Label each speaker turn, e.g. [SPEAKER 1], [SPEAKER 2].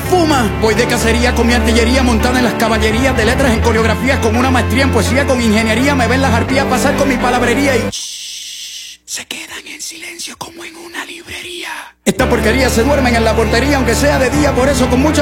[SPEAKER 1] fuma. Voy de cacería con mi artillería montada en las caballerías de letras, en coreografías, con una maestría en poesía, con ingeniería. Me ven las arpías pasar con mi palabrería y se quedan en silencio como en una librería. Esta porquería se duermen en la portería, aunque sea de día, por eso con mucha